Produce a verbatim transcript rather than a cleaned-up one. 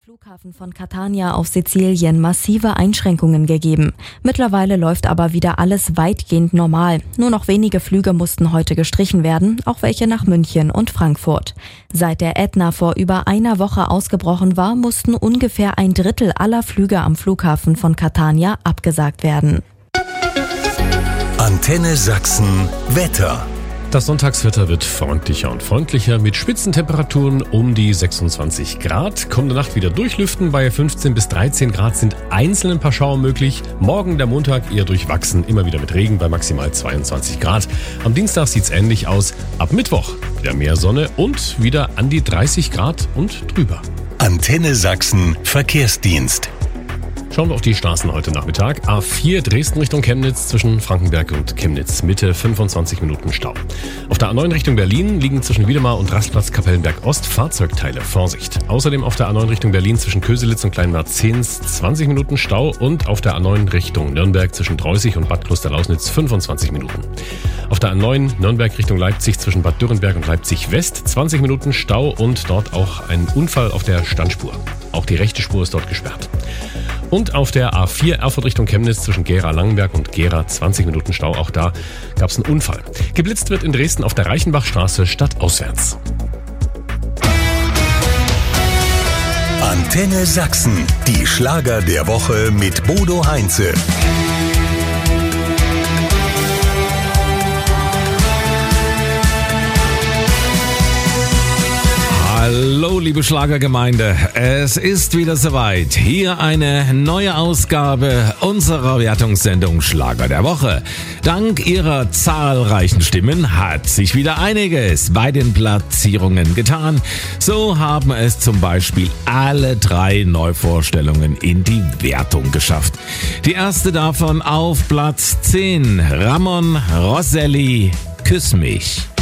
Flughafen von Catania auf Sizilien massive Einschränkungen gegeben. Mittlerweile läuft aber wieder alles weitgehend normal. Nur noch wenige Flüge mussten heute gestrichen werden, auch welche nach München und Frankfurt. Seit der Ätna vor über einer Woche ausgebrochen war, mussten ungefähr ein Drittel aller Flüge am Flughafen von Catania abgesagt werden. Antenne Sachsen Wetter. Das Sonntagswetter wird freundlicher und freundlicher mit Spitzentemperaturen um die sechsundzwanzig Grad. Kommende Nacht wieder durchlüften. Bei fünfzehn bis dreizehn Grad sind einzeln ein paar Schauer möglich. Morgen der Montag eher durchwachsen, immer wieder mit Regen bei maximal zweiundzwanzig Grad. Am Dienstag sieht's ähnlich aus. Ab Mittwoch wieder mehr Sonne und wieder an die dreißig Grad und drüber. Antenne Sachsen Verkehrsdienst. Schauen wir auf die Straßen heute Nachmittag. A vier Dresden Richtung Chemnitz zwischen Frankenberg und Chemnitz Mitte fünfundzwanzig Minuten Stau. Auf der A neun Richtung Berlin liegen zwischen Wiedemar und Rastplatz Kapellenberg Ost Fahrzeugteile. Vorsicht. Außerdem auf der A neun Richtung Berlin zwischen Köselitz und Kleinmerzens zwanzig Minuten Stau und auf der A neun Richtung Nürnberg zwischen Dreußig und Bad Klosterlausnitz fünfundzwanzig Minuten. Auf der A neun Nürnberg Richtung Leipzig zwischen Bad Dürrenberg und Leipzig West zwanzig Minuten Stau und dort auch ein Unfall auf der Standspur. Auch die rechte Spur ist dort gesperrt. Und auf der A vier Erfurt Richtung Chemnitz zwischen Gera-Langenberg und Gera zwanzig Minuten Stau. Auch da gab es einen Unfall. Geblitzt wird in Dresden auf der Reichenbachstraße stadtauswärts. Antenne Sachsen, die Schlager der Woche mit Bodo Heinze. Hallo liebe Schlagergemeinde, es ist wieder soweit. Hier eine neue Ausgabe unserer Wertungssendung Schlager der Woche. Dank ihrer zahlreichen Stimmen hat sich wieder einiges bei den Platzierungen getan. So haben es zum Beispiel alle drei Neuvorstellungen in die Wertung geschafft. Die erste davon auf Platz zehn, Ramon Rosselli, Küss mich.